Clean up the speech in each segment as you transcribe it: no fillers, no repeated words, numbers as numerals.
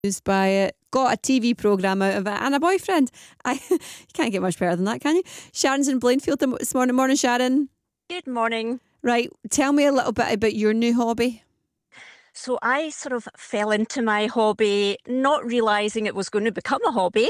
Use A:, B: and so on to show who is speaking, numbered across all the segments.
A: by it, got a TV programme out of it, and a boyfriend. You can't get much better than that, can you? Sharon's in Blainfield this morning. Morning, Sharon.
B: Good morning.
A: Right, tell me a little bit about your new hobby.
B: So I sort of fell into my hobby, not realising it was going to become a hobby.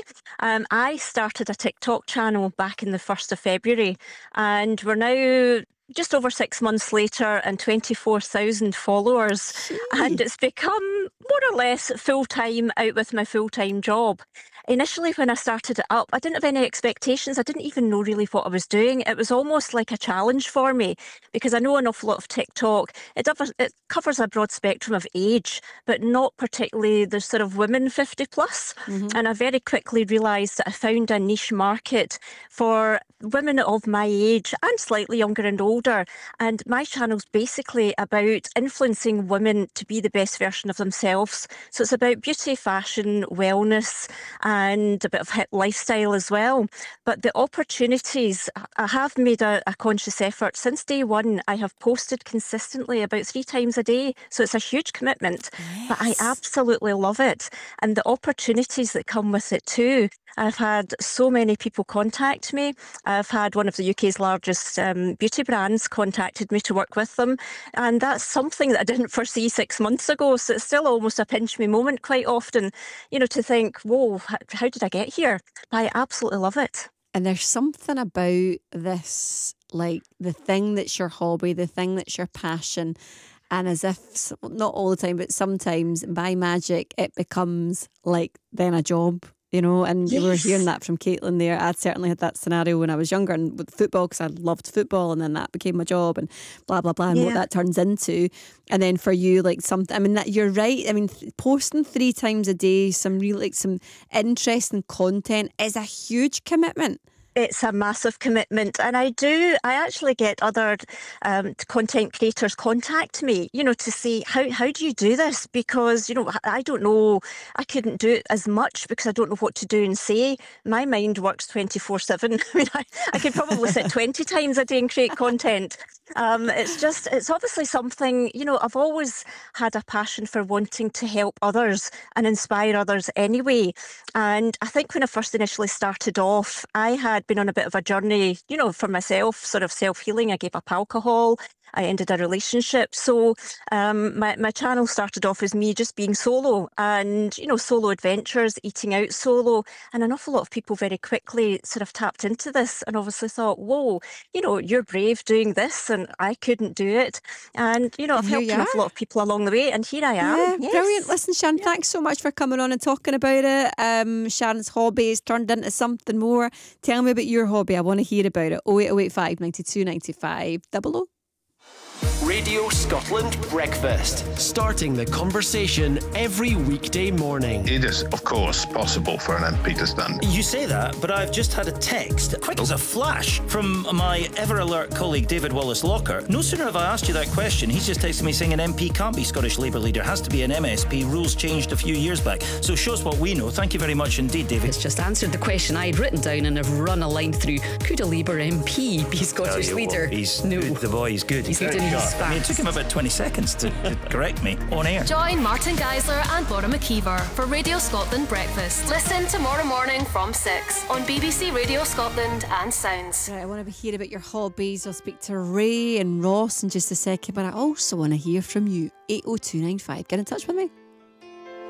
B: I started a TikTok channel back in the 1st of February, and we're now just over 6 months later and 24,000 followers. And it's become more or less full-time out with my full-time job. Initially, when I started it up, I didn't have any expectations. I didn't even know really what I was doing. It was almost like a challenge for me because I know an awful lot of TikTok. It covers a broad spectrum of age, but not particularly the sort of women 50 plus. Mm-hmm. And I very quickly realised that I found a niche market for women of my age and slightly younger and older. And my channel's basically about influencing women to be the best version of themselves. So it's about beauty, fashion, wellness, and a bit of hip lifestyle as well. But the opportunities, I have made a conscious effort. Since day one, I have posted consistently about 3 times a day. So it's a huge commitment, yes. But I absolutely love it. And the opportunities that come with it too. I've had so many people contact me. I've had one of the UK's largest beauty brands contacted me to work with them. And that's something that I didn't foresee 6 months ago. So it's still almost a pinch me moment quite often, to think, whoa, how did I get here? I absolutely love it.
A: And there's something about this, like the thing that's your hobby, the thing that's your passion. And as if, not all the time, but sometimes by magic, it becomes like then a job. And yes. You were hearing that from Caitlin there. I'd certainly had that scenario when I was younger and with football, because I loved football, and then that became my job and blah, blah, blah, and what that turns into. And then for you, like something, that you're right. Posting 3 times a day, some interesting content is a huge commitment.
B: It's a massive commitment, and I actually get other content creators contact me, to say, how do you do this? Because, I don't know, I couldn't do it as much because I don't know what to do and say. My mind works 24/7. I could probably sit 20 times a day and create content. It's obviously something, I've always had a passion for wanting to help others and inspire others anyway. And I think when I first initially started off, I had been on a bit of a journey, for myself, sort of self-healing. I gave up alcohol. I ended a relationship. So my channel started off as me just being solo and, solo adventures, eating out solo. And an awful lot of people very quickly sort of tapped into this and obviously thought, whoa, you're brave doing this and I couldn't do it. And, I've helped an awful lot of people along the way, and here I am.
A: Yeah, yes. Brilliant. Listen, Sharon, thanks so much for coming on and talking about it. Sharon's hobby has turned into something more. Tell me about your hobby. I want to hear about it. 08085 92 95 00.
C: Radio Scotland Breakfast. Starting the conversation every weekday morning.
D: It is, of course, possible for an MP to stand.
E: You say that, but I've just had a text, quick as a flash, from my ever-alert colleague David Wallace-Locker. No sooner have I asked you that question, he's just texted me saying an MP can't be Scottish Labour leader, has to be an MSP. Rules changed a few years back. So shows what we know. Thank you very much indeed, David.
F: It's just answered the question I'd written down and have run a line through. Could a Labour MP be Scottish leader?
E: No. Good, the boy is good.
F: He's good in his facts.
E: It took him about 20 seconds to correct me on air.
G: Join Martin Geisler and Bora McKeever for Radio Scotland Breakfast. Listen tomorrow morning from 6 on BBC Radio Scotland and Sounds.
A: Right, I want to hear about your hobbies. I'll speak to Ray and Ross in just a second, but I also want to hear from you. 80295. Get in touch with me.